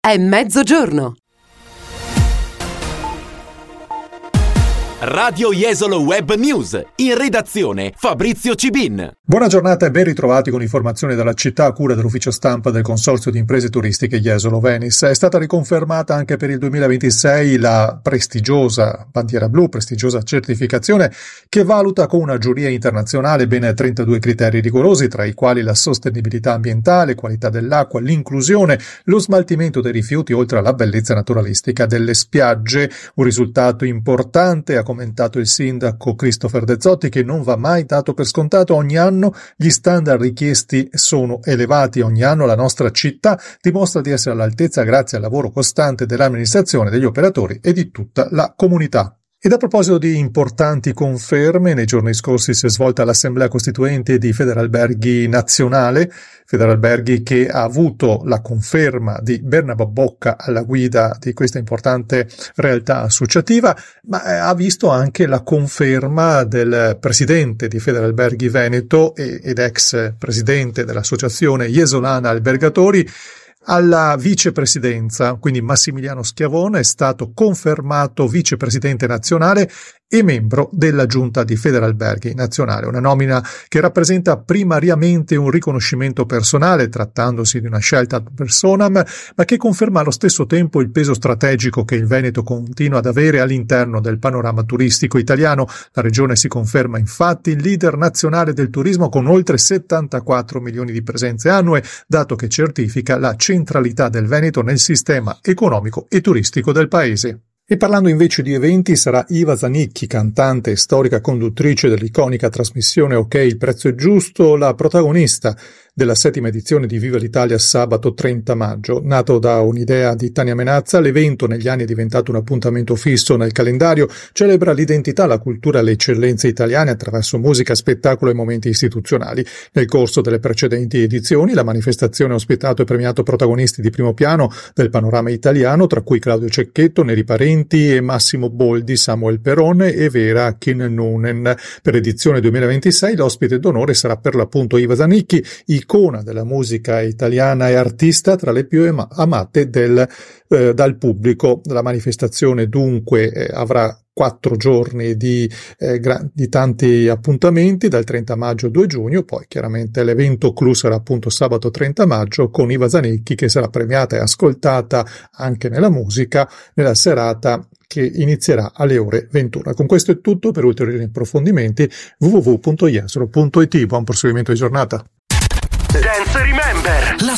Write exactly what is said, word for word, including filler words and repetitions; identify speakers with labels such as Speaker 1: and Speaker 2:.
Speaker 1: È mezzogiorno.
Speaker 2: Radio Jesolo Web News, in redazione Fabrizio Cibin.
Speaker 3: Buona giornata e ben ritrovati con informazioni dalla città a cura dell'ufficio stampa del Consorzio di Imprese Turistiche Jesolo Venice. È stata riconfermata anche per il duemilaventisei la prestigiosa bandiera blu, prestigiosa certificazione che valuta con una giuria internazionale ben trentadue criteri rigorosi, tra i quali la sostenibilità ambientale, qualità dell'acqua, l'inclusione, lo smaltimento dei rifiuti, oltre alla bellezza naturalistica delle spiagge. Un risultato importante, ha commentato il sindaco Christopher De Zotti, che non va mai dato per scontato. Ogni anno gli standard richiesti sono elevati, ogni anno la nostra città dimostra di essere all'altezza grazie al lavoro costante dell'amministrazione, degli operatori e di tutta la comunità. Ed a proposito di importanti conferme, nei giorni scorsi si è svolta l'Assemblea Costituente di Federalberghi Nazionale, Federalberghi che ha avuto la conferma di Bernabò Bocca alla guida di questa importante realtà associativa, ma ha visto anche la conferma del presidente di Federalberghi Veneto ed ex presidente dell'Associazione Jesolana Albergatori alla vicepresidenza. Quindi Massimiliano Schiavone è stato confermato vicepresidente nazionale e membro della Giunta di Federalberghi Nazionale, una nomina che rappresenta primariamente un riconoscimento personale, trattandosi di una scelta ad personam, ma che conferma allo stesso tempo il peso strategico che il Veneto continua ad avere all'interno del panorama turistico italiano. La regione si conferma infatti leader nazionale del turismo con oltre settantaquattro milioni di presenze annue, dato che certifica la centralità del Veneto nel sistema economico e turistico del paese. E parlando invece di eventi, sarà Iva Zanicchi, cantante e storica conduttrice dell'iconica trasmissione Ok, il prezzo è giusto, la protagonista della settima edizione di Viva l'Italia sabato trenta maggio. Nato da un'idea di Tania Menazza, l'evento negli anni è diventato un appuntamento fisso nel calendario, celebra l'identità, la cultura e le eccellenze italiane attraverso musica, spettacolo e momenti istituzionali. Nel corso delle precedenti edizioni la manifestazione ha ospitato e premiato protagonisti di primo piano del panorama italiano, tra cui Claudio Cecchetto, Neri Parenti e Massimo Boldi, Samuel Perone e Vera Kinnunen. Per edizione duemilaventisei l'ospite d'onore sarà per l'appunto Iva Zanicchi, icona della musica italiana e artista tra le più amate del, eh, dal pubblico. La manifestazione dunque eh, avrà quattro giorni di, eh, gra- di tanti appuntamenti, dal trenta maggio al due giugno, poi chiaramente l'evento clou sarà appunto sabato trenta maggio con Iva Zanicchi, che sarà premiata e ascoltata anche nella musica nella serata che inizierà alle ore ventuno. Con questo è tutto, per ulteriori approfondimenti w w w punto jesolo punto it. Buon proseguimento di giornata.
Speaker 4: Dance Remember. La